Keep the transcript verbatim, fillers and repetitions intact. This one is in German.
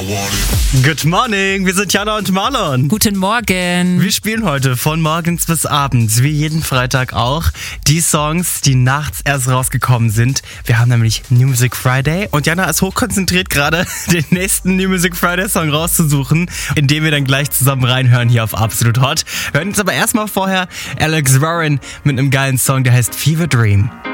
Good morning, wir sind Jana und Marlon. Guten Morgen. Wir spielen heute von morgens bis abends, wie jeden Freitag auch, die Songs, die nachts erst rausgekommen sind. Wir haben nämlich New Music Friday und Jana ist hochkonzentriert gerade, den nächsten New Music Friday Song rauszusuchen, in den wir dann gleich zusammen reinhören hier auf Absolut Hot. Wir hören jetzt aber erstmal vorher Alex Warren mit einem geilen Song, der heißt Fever Dream.